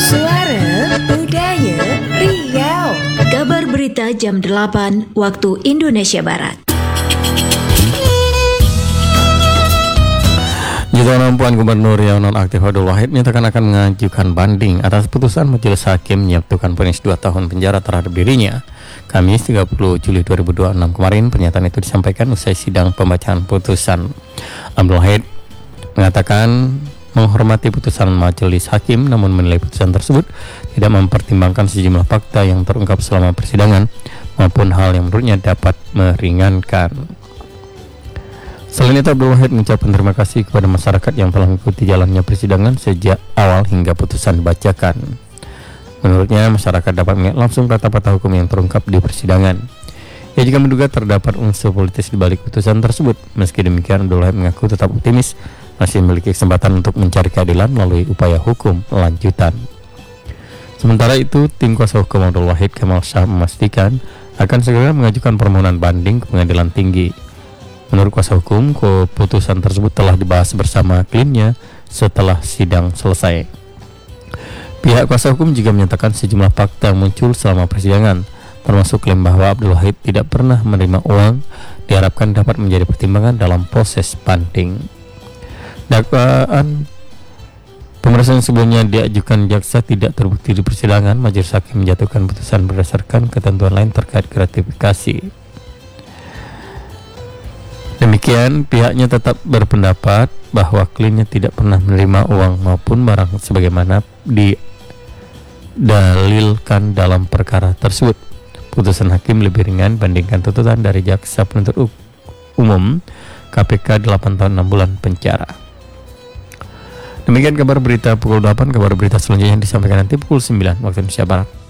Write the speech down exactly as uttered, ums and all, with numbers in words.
Suara Budaya Riau. Kabar berita jam delapan waktu Indonesia Barat. Jutawan Puan Gubernur Riau nonaktif Abdul Wahid menyatakan akan mengajukan banding atas putusan Majelis Hakim menyatukan vonis dua tahun penjara terhadap dirinya. Kamis tiga puluh Juli dua ribu dua puluh enam kemarin, pernyataan itu disampaikan usai sidang pembacaan putusan. Abdul Wahid mengatakan menghormati putusan Majelis Hakim, namun menilai putusan tersebut tidak mempertimbangkan sejumlah fakta yang terungkap selama persidangan maupun hal yang menurutnya dapat meringankan. Selain itu, Abdul Wahid mengucapkan terima kasih kepada masyarakat yang telah mengikuti jalannya persidangan sejak awal hingga putusan dibacakan. Menurutnya, masyarakat dapat melihat langsung kata-kata hukum yang terungkap di persidangan. Ia juga menduga terdapat unsur politis di balik putusan tersebut. Meski demikian, Abdul Wahid mengaku tetap optimis masih memiliki kesempatan untuk mencari keadilan melalui upaya hukum lanjutan. Sementara itu, tim kuasa hukum Abdul Wahid, Kamal Shah, memastikan akan segera mengajukan permohonan banding ke pengadilan tinggi. Menurut kuasa hukum, keputusan tersebut telah dibahas bersama kliennya setelah sidang selesai. Pihak kuasa hukum juga menyatakan sejumlah fakta yang muncul selama persidangan, termasuk klaim bahwa Abdul Wahid tidak pernah menerima uang, diharapkan dapat menjadi pertimbangan dalam proses banding. Dakwaan pemeriksaan sebelumnya diajukan jaksa tidak terbukti di persidangan. Majelis Hakim menjatuhkan putusan berdasarkan ketentuan lain terkait gratifikasi. Demikian, pihaknya tetap berpendapat bahwa kliennya tidak pernah menerima uang maupun barang sebagaimana didalilkan dalam perkara tersebut. Putusan hakim lebih ringan bandingkan tuntutan dari jaksa penuntut umum K P K delapan tahun enam bulan penjara. Demikian kabar berita pukul delapan. Kabar berita selanjutnya disampaikan nanti pukul sembilan waktu Indonesia Barat.